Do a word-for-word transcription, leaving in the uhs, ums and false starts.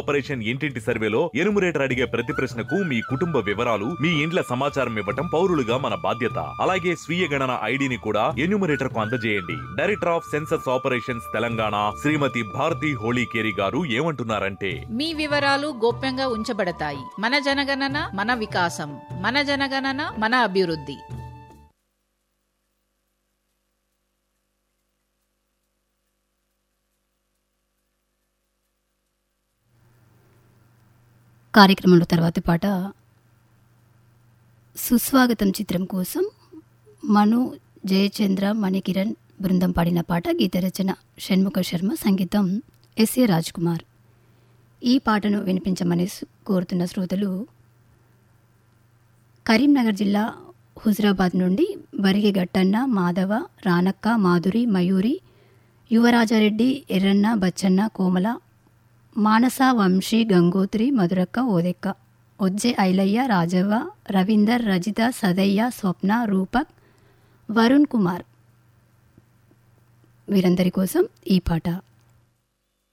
Operation ఇంటింటి సర్వేలో enumerator అడిగే ప్రతి ప్రశ్నకు మీ కుటుంబ వివరాలు మీ ఇండ్ల సమాచారం ఇవ్వటం పౌరులుగా మన బాధ్యత. అలాగే స్వీయ గణన ఐడిని కూడా ఎన్యూమరేటర్ కు అందజేయండి. Director of census operations Telangana శ్రీమతి భారతి హోళీకేరి గారు ఏమంటున్నారంటే, మీ వివరాలు గోప్యంగా ఉంచబడతాయి. మన జనగణన మన వికాసం, మన జనగణన మన అభివృద్ధి. కార్యక్రమంలో తర్వాతి పాట సుస్వాగతం చిత్రం కోసం మను జయచంద్ర మణికిరణ్ బృందం పాడిన పాట. గీత రచన షణ్ముఖ శర్మ, సంగీతం ఎస్ఏ రాజ్ కుమార్. ఈ పాటను వినిపించమని కోరుతున్న శ్రోతలు కరీంనగర్ జిల్లా హుజరాబాద్ నుండి వరిగి గట్టన్న, మాధవ, రానక్క, మాధురి, మయూరి, యువరాజారెడ్డి, ఎర్రన్న, బచ్చన్న, కోమల, మానస, వంశీ, గంగోత్రి, మధురక్క, ఓదెక్క, ఒజ్జె ఐలయ్య, రాజవ్వ, రవీందర్, రజిత, సదయ్య, స్వప్న, రూపక్, వరుణ్ కుమార్ వీరందరి కోసం ఈ పాట.